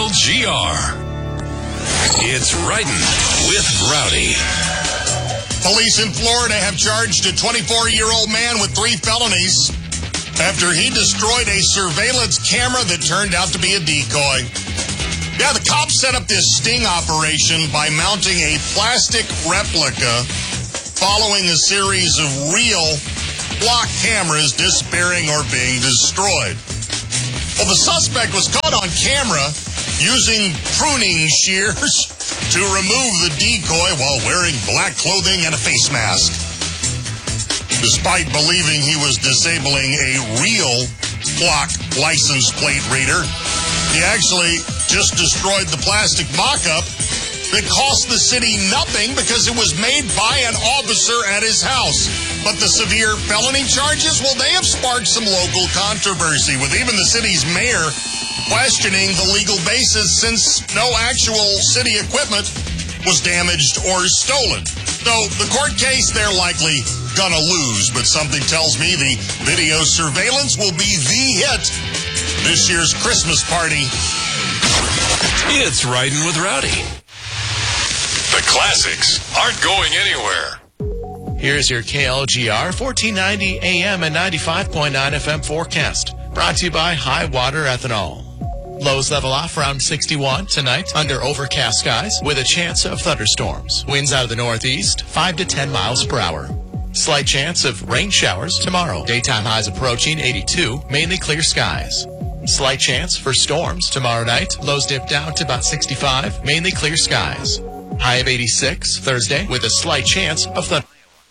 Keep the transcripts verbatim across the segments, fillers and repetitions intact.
L G R. It's Riding with Rowdy. Police in Florida have charged a twenty-four-year-old man with three felonies after he destroyed a surveillance camera that turned out to be a decoy. Yeah, the cops set up this sting operation by mounting a plastic replica following a series of real block cameras disappearing or being destroyed. Well, the suspect was caught on camera using pruning shears to remove the decoy while wearing black clothing and a face mask. Despite believing he was disabling a real block license plate reader, he actually just destroyed the plastic mock-up that cost the city nothing because it was made by an officer at his house. But the severe felony charges, well, they have sparked some local controversy, with even the city's mayor questioning the legal basis since no actual city equipment was damaged or stolen. So the court case, they're likely gonna lose, but something tells me the video surveillance will be the hit this year's Christmas party. It's Riding with Rowdy. The classics aren't going anywhere. Here's your K L G R fourteen ninety A M and ninety-five point nine F M forecast. Brought to you by High Water Ethanol. Lows level off around sixty-one tonight under overcast skies with a chance of thunderstorms. Winds out of the northeast, five to ten miles per hour. Slight chance of rain showers tomorrow. Daytime highs approaching eighty-two, mainly clear skies. Slight chance for storms tomorrow night. Lows dip down to about sixty-five, mainly clear skies. High of eighty-six Thursday with a slight chance of thunder.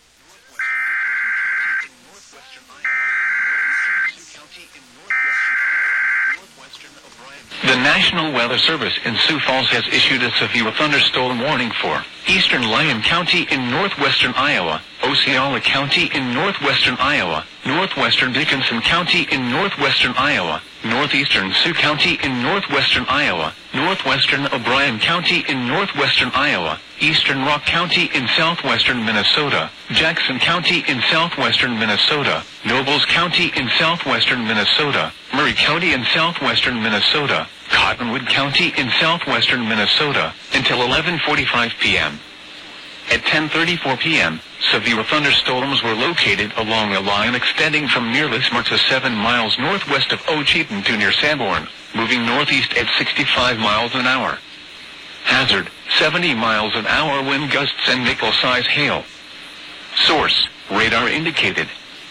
The National Weather Service in Sioux Falls has issued a severe thunderstorm warning for eastern Lyon County in northwestern Iowa, Osceola County in northwestern Iowa, northwestern Dickinson County in northwestern Iowa, northeastern Sioux County in northwestern Iowa, northwestern O'Brien County in northwestern Iowa, eastern Rock County in southwestern Minnesota, Jackson County in southwestern Minnesota, Nobles County in southwestern Minnesota, Murray County in southwestern Minnesota, Cottonwood County in southwestern Minnesota, until eleven forty-five p.m. At ten thirty-four p.m., severe thunderstorms were located along a line extending from near Lismore to seven miles northwest of Ocheaton to near Sanborn, moving northeast at sixty-five miles an hour. Hazard, seventy miles an hour wind gusts and nickel-size hail. Source, radar indicated.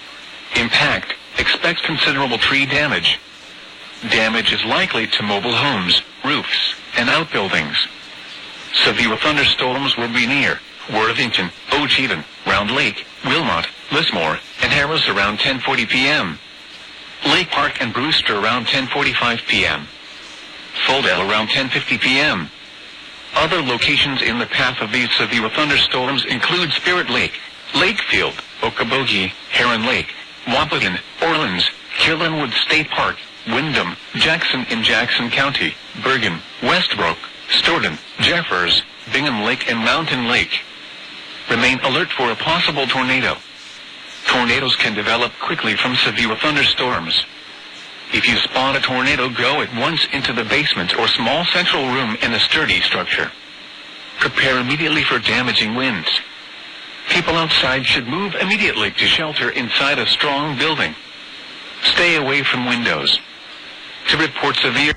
Impact, expect considerable tree damage. Damage is likely to mobile homes, roofs, and outbuildings. Severe thunderstorms will be near Worthington, Ocheaton, Round Lake, Wilmot, Lismore, and Harris around ten forty p.m. Lake Park and Brewster around ten forty-five p.m. Folldale around ten fifty p.m. Other locations in the path of these severe thunderstorms include Spirit Lake, Lakefield, Okoboji, Heron Lake, Wahpeton, Orleans, Killenwood State Park, Wyndham, Jackson in Jackson County, Bergen, Westbrook, Stoughton, Jeffers, Bingham Lake, and Mountain Lake. Remain alert for a possible tornado. Tornadoes can develop quickly from severe thunderstorms. If you spot a tornado, go at once into the basement or small central room in a sturdy structure. Prepare immediately for damaging winds. People outside should move immediately to shelter inside a strong building. Stay away from windows. To report severe...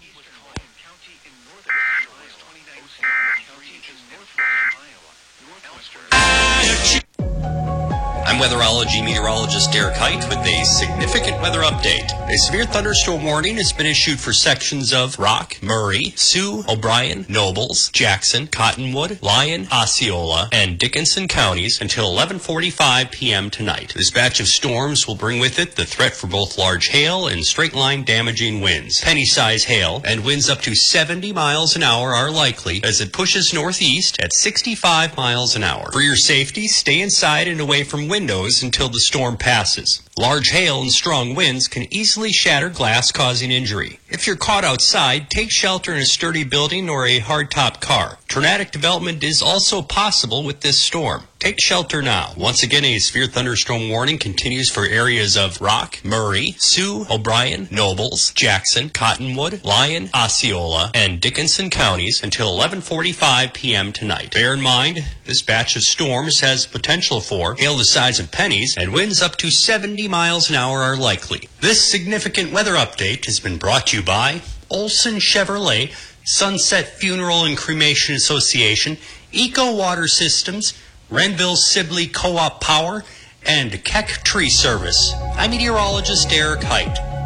I'm weatherology meteorologist Derek Height with a significant weather update. A severe thunderstorm warning has been issued for sections of Rock, Murray, Sioux, O'Brien, Nobles, Jackson, Cottonwood, Lyon, Osceola, and Dickinson counties until eleven forty-five p.m. tonight. This batch of storms will bring with it the threat for both large hail and straight-line damaging winds. Penny-size hail and winds up to seventy miles an hour are likely as it pushes northeast at sixty-five miles an hour. For your safety, stay inside and away from windows until the storm passes. Large hail and strong winds can easily shatter glass, causing injury. If you're caught outside, take shelter in a sturdy building or a hardtop car. Tornadic development is also possible with this storm. Take shelter now. Once again, a severe thunderstorm warning continues for areas of Rock, Murray, Sioux, O'Brien, Nobles, Jackson, Cottonwood, Lyon, Osceola, and Dickinson counties until eleven forty-five p.m. tonight. Bear in mind, this batch of storms has potential for hail the size of pennies, and winds up to seventy miles an hour are likely. This significant weather update has been brought to you by Olson Chevrolet, Sunset Funeral and Cremation Association, Eco Water Systems, Renville Sibley Co-op Power, and Keck Tree Service. I'm meteorologist Derek Height.